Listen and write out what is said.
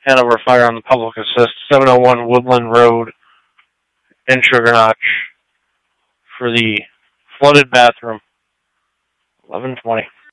Hanover Fire on the public assist, 701 Woodland Road in Sugar Notch for the flooded bathroom. 11:20.